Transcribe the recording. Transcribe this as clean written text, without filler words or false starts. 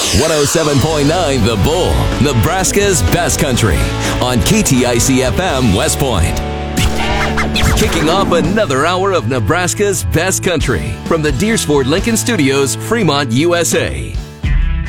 107.9 The Bull, Nebraska's best country on KTIC FM West Point. Kicking off another hour of Nebraska's best country from the Deersford Lincoln Studios, Fremont, USA.